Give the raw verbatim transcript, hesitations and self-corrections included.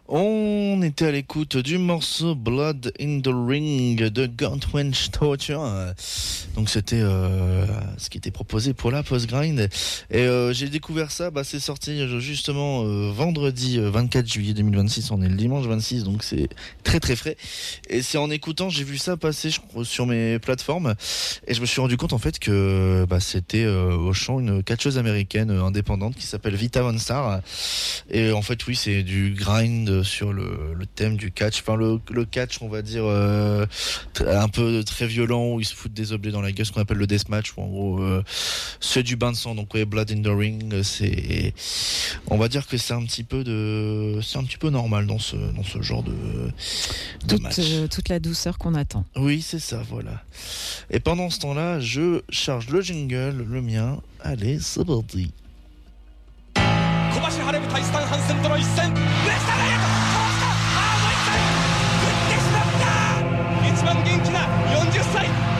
On était à l'écoute du morceau Blood in the Ring de Gauntwench Torture. Donc c'était euh, ce qui était proposé pour la post-grind. Et euh, j'ai découvert ça, bah, c'est sorti justement euh, vendredi vingt-quatre juillet deux mille vingt-six. On est le dimanche vingt-six, donc c'est très très frais. Et c'est en écoutant, j'ai vu ça passer je crois, sur mes plateformes. Et je me suis rendu compte en fait que bah, c'était euh, au chant une catcheuse américaine euh, indépendante qui s'appelle Vita Von Star. Et en fait oui, c'est du grind sur le, le thème du catch, enfin le, le catch on va dire euh, un peu très violent où ils se foutent des objets dans la gueule, ce qu'on appelle le deathmatch, où en gros euh, c'est du bain de sang, donc ouais, Blood in the Ring, c'est, on va dire que c'est un petit peu de, c'est un petit peu normal dans ce dans ce genre de, de toute, match. Euh, toute la douceur qu'on attend. Oui, c'est ça, voilà. Et pendant ce temps-là, je charge le jingle, le mien. Allez, c'est parti. 小橋晴舞対スタン・ハンセンとの一戦、ウエスタンダイエットかわした、ああもう一回振ってしまった。一番元気なよんじゅっさい